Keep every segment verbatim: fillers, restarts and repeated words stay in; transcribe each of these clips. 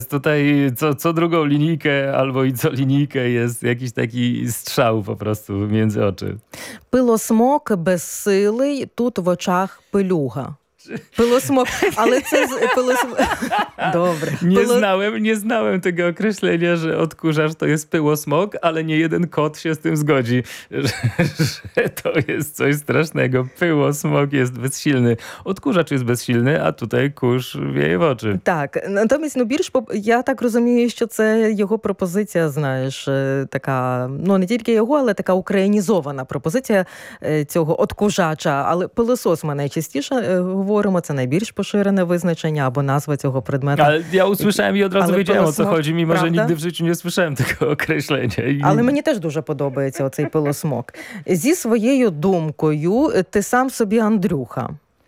Tutaj co, co drugą linijkę albo i co linijkę jest jakiś taki strzał po prostu między oczy. Пилосмок безсилий, тут в очах пилюга. Пилосмок, ale це z- пилосмок... Добре. Nie Пило- znałem, nie znałem tego określenia, że odkurzacz to jest pyłosmok, ale nie jeden kot się z tym zgodzi, że, że to jest coś strasznego. Pyłosmok jest bezsilny. Odkurzacz jest bezsilny, a tutaj kurz wieje w oczy. Так, натомість, ну, більш поп- я так розумію, що це його пропозиція, знаєш, е, така, ну, не тільки його, але така українізована пропозиція е, цього откужача. Але пилосос ми найчастіше е, говоримо, це найбільш поширене визначення або назва цього предмета. Ale ja usłyszałem i od razu Ale wiedziałem, o co pyłosmok, chodzi, mimo że prawda? nigdy w życiu nie słyszałem tego określenia. I... Але мені теж дуже подобається оцей пилосмок. Зі своєю думкою ти сам собі Андрюха.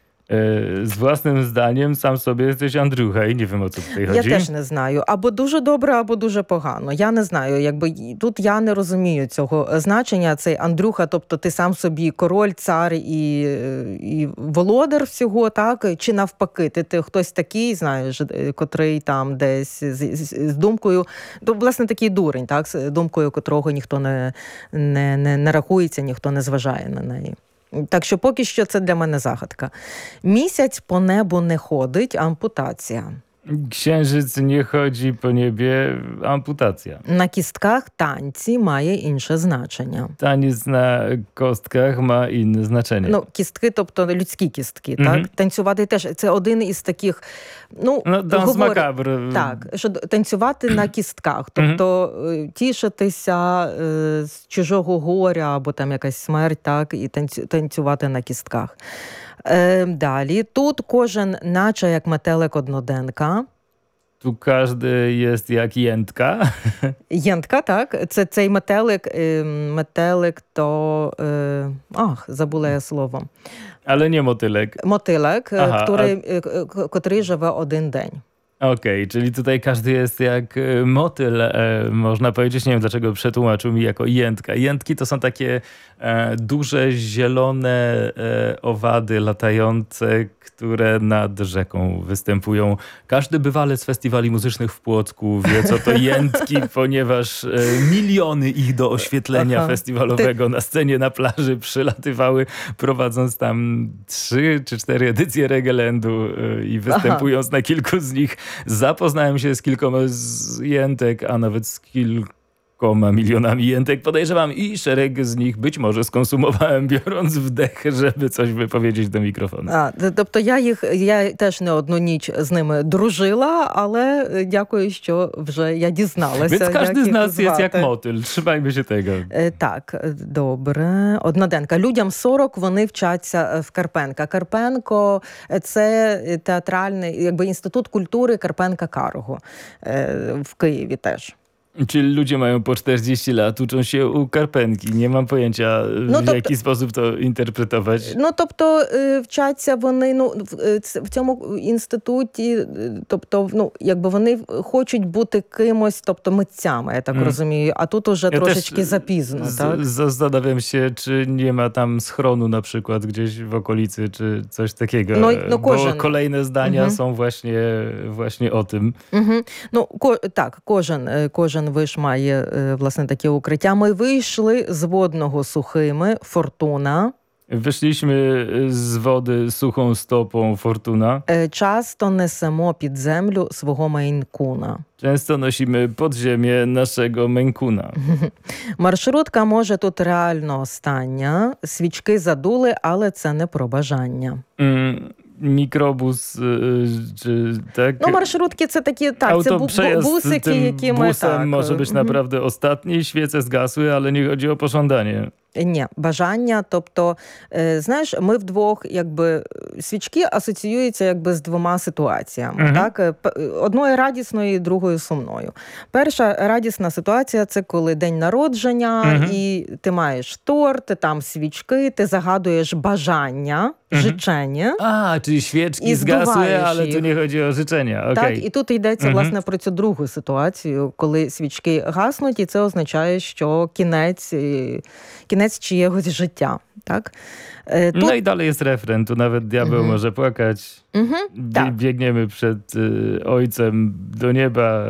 E, z własnym zdaniem sam sobie jesteś Andrucha i nie wiem, o co tutaj Я chodzi. теж не знаю. Або дуже добре, або дуже погано. Я не знаю. Якби й- тут я не розумію цього значення. Цей Андрюха, тобто ти сам собі король, цар і, і володар всього, так? Чи навпаки, ти, ти хтось такий, знаєш, е, котрий там десь з, з, з думкою, то, власне, такий дурень, так? З думкою котрого ніхто не, не, не, не рахується, ніхто не зважає на неї. Так що поки що це для мене загадка. Місяць по небу не ходить, ампутація. Księżyc nie chodzi po niebie, amputacja. На кістках танці має інше значення. Taniec na kostkach ma inne znaczenie. Ну, кістки, тобто людські кістки, Мгм. так? Танцювати теж. Це один із таких, ну, No, dans говорить- macabre. Так, що д- танцювати на кістках, тобто е, тішитися е, з чужого горя або там якась смерть, так, і танцю, танцювати на кістках. Е, далі, тут кожен наче як метелик одноденка. Tu każdy jest jak jętka. Єнтка, так, це цей метелик, е, метелик то, е, ах, забула я слово. Ale nie motylek. Мотилек, е, Ага, котрий, е, к- к- котрий живе один день. Okej, czyli tutaj każdy jest jak e, motyl, e, można powiedzieć. Nie wiem, dlaczego przetłumaczył mi jako jętka. Jętki to są takie e, duże, zielone e, owady latające, które nad rzeką występują. Każdy bywalec z festiwali muzycznych w Płocku wie, co to jętki, ponieważ e, miliony ich do oświetlenia Aha. festiwalowego na scenie, na plaży przylatywały, prowadząc tam trzy czy cztery edycje Regelendu e, i występując na kilku z nich. Zapoznałem się z kilkoma z jętek, a nawet z kilkoma milionami jętek. Podejrzewam i szereg z nich być może skonsumowałem, biorąc wdech, żeby coś wypowiedzieć do mikrofonu. А, т- тобто я їх, я теж не одну ніч з ними дружила, але е, дякую, що вже я дізналася, Więc każdy як z їх nas jest jak звати. motyl. Trzymajmy się tego. Е, Так, е, добре. Одноденка. Людям сорок, вони вчаться е, в Карпенка. Карпенко – це театральний, якби інститут культури Карпенка-Карого е, в Києві теж. Czyli ludzie mają po czterdzieści lat, uczą się u Karpenki. Nie mam pojęcia, No w to- jaki sposób to interpretować. Ну, тобто, е, вчаться вони, ну, в, е, ц- в цьому інституті, е, тобто, ну, якби вони хочуть бути кимось, тобто митцями, я так Мгм. розумію, а тут уже Ja трошечки też запізно, z- так? Zastanawiam się, czy nie ma tam schronu na przykład gdzieś w okolicy, czy coś takiego. No i- no Bo kожен. kolejne zdania Mhm. są właśnie, właśnie o tym. Угу. Ну, ко, так, кожен, е, кожен виш має, е, власне, таке укриття. Ми вийшли з водного сухими, фортуна. Wyszliśmy z wody suchą stopą, Fortuna. Е, Часто несемо під землю свого мейнкуна. Często nosimy pod ziemię naszego Menkuna. Маршрутка може тут реально остання. Свічки задули, але це не про бажання. Mm, mikrobus, y, czy tak? Ну, маршрутки це такі, так, це бу- бу- Autoprzejazd бусики, tym які ми busem так. może być мгм. naprawdę ostatni. Świece zgasły, ale nie chodzi o pożądanie. Ні, бажання, тобто, е, знаєш, ми вдвох, якби, свічки асоціюються якби з двома ситуаціями, Мгм. так? Е, п- Одною радісною, другою сумною. Перша радісна ситуація – це коли день народження, Мгм. і ти маєш торт, там свічки, ти загадуєш бажання, Мгм. życzenie. A, czyli świeczki I zgasły, zduvajesz ale tu ich. nie chodzi o życzenia. Okej. Так, і тут йдеться, Мгм. власне, про цю другу ситуацію, коли свічки гаснуть, і це означає, що кінець, і- кінець чиєгось життя. Так? Е, Тут... No i dalej jest refren, tu nawet diabeł Mhm. może płakać. Мгм, Bie- так. Biegniemy przed y, ojcem do nieba.